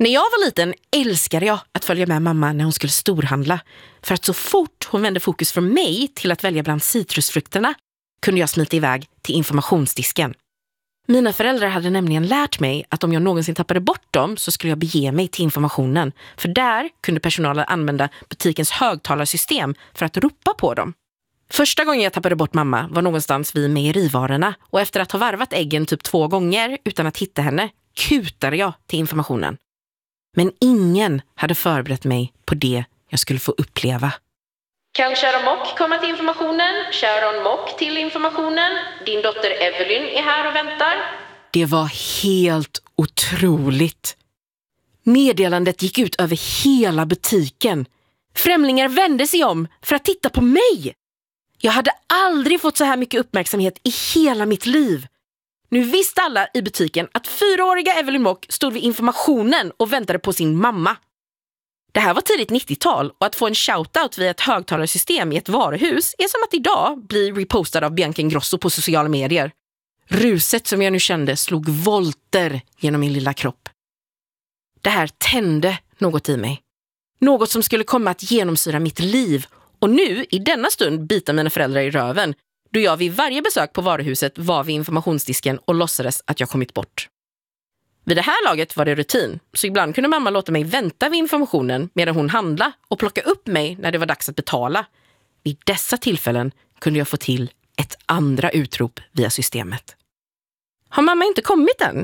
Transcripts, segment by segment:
När jag var liten älskade jag att följa med mamma när hon skulle storhandla. För att så fort hon vände fokus från mig till att välja bland citrusfrukterna kunde jag smita iväg till informationsdisken. Mina föräldrar hade nämligen lärt mig att om jag någonsin tappade bort dem så skulle jag bege mig till informationen. För där kunde personalen använda butikens högtalarsystem för att ropa på dem. Första gången jag tappade bort mamma var någonstans vid mejerivarorna och efter att ha varvat äggen typ 2 gånger utan att hitta henne kutade jag till informationen. Men ingen hade förberett mig på det jag skulle få uppleva. Kan Sharon Mock komma till informationen? Sharon Mock till informationen. Din dotter Evelyn är här och väntar. Det var helt otroligt. Meddelandet gick ut över hela butiken. Främlingar vände sig om för att titta på mig. Jag hade aldrig fått så här mycket uppmärksamhet i hela mitt liv. Nu visste alla i butiken att 4-åriga Evelyn Mock stod vid informationen och väntade på sin mamma. Det här var tidigt 90-tal och att få en shoutout via ett högtalarsystem i ett varuhus är som att idag bli repostad av Bianca Ingrosso på sociala medier. Ruset som jag nu kände slog volter genom min lilla kropp. Det här tände något i mig. Något som skulle komma att genomsyra mitt liv. Och nu, i denna stund, bita mina föräldrar i röven. Då jag vid varje besök på varuhuset var vid informationsdisken och låtsades att jag kommit bort. Vid det här laget var det rutin, så ibland kunde mamma låta mig vänta vid informationen medan hon handlade och plocka upp mig när det var dags att betala. Vid dessa tillfällen kunde jag få till ett andra utrop via systemet. Har mamma inte kommit än?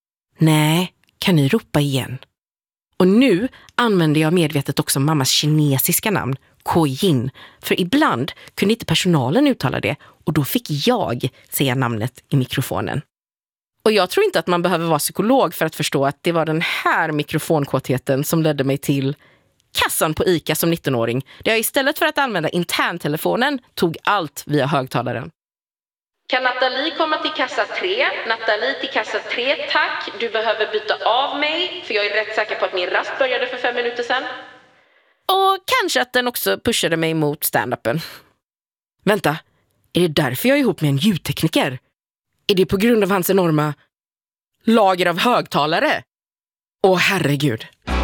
Nej, kan ni ropa igen? Och nu använde jag medvetet också mammas kinesiska namn, Ko-Yin, för ibland kunde inte personalen uttala det och då fick jag säga namnet i mikrofonen. Och jag tror inte att man behöver vara psykolog för att förstå att det var den här mikrofonkåtheten som ledde mig till kassan på ICA som 19-åring. Där jag istället för att använda interntelefonen tog allt via högtalaren. Kan Nathalie komma till kassa 3? Nathalie till kassa 3, tack. Du behöver byta av mig, för jag är rätt säker på att min rast började för 5 minuter sedan. Och kanske att den också pushade mig mot stand-upen. Vänta, är det därför jag är ihop med en ljudtekniker? Är det på grund av hans enorma lager av högtalare? Åh herregud.